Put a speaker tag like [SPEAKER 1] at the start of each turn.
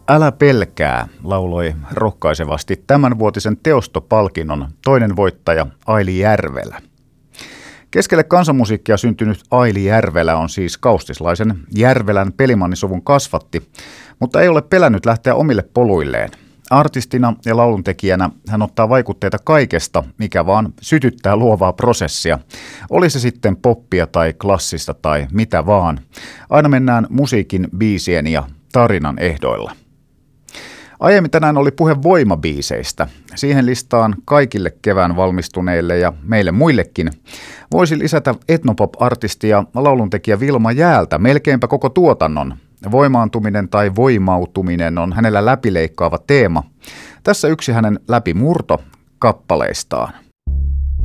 [SPEAKER 1] Älä pelkää, lauloi rohkaisevasti tämänvuotisen Teosto-palkinnon toinen voittaja Aili Järvelä. Keskelle kansanmusiikkia syntynyt Aili Järvelä on siis kaustislaisen Järvelän pelimannisuvun kasvatti, mutta ei ole pelännyt lähteä omille poluilleen. Artistina ja lauluntekijänä hän ottaa vaikutteita kaikesta, mikä vaan sytyttää luovaa prosessia. Oli se sitten poppia tai klassista tai mitä vaan. Aina mennään musiikin, biisien ja tarinan ehdoilla. Aiemmin tänään oli puhe voimabiiseistä. Siihen listaan kaikille kevään valmistuneille ja meille muillekin voisi lisätä etnopop-artisti ja lauluntekijä Vilma Jäältä melkeinpä koko tuotannon. Voimaantuminen tai voimautuminen on hänellä läpileikkaava teema. Tässä yksi hänen läpimurto kappaleistaan.